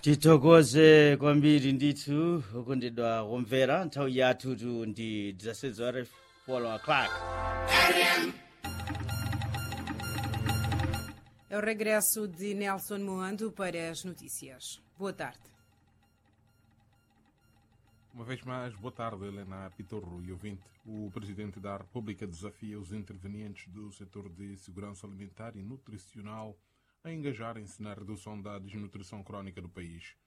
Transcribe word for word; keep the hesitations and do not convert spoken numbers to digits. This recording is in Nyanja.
tithokoze kwambiri ndithu okondedwa kumvera nthawi yathu ndi dezesseis horas four o'clock. É o regresso de Nelson Moando para as notícias. Boa tarde. Uma vez mais, boa tarde, Helena Pitorro e ouvinte. O Presidente da República desafia os intervenientes do setor de segurança alimentar e nutricional a engajarem-se na redução da desnutrição crónica do país.